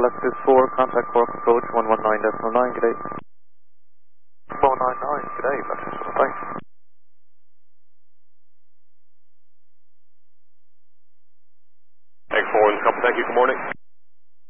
Latitude 4, contact Cork approach 119.9, good day. 199, good day, Latitude 4, thanks. X4 is coming, thank you, good morning.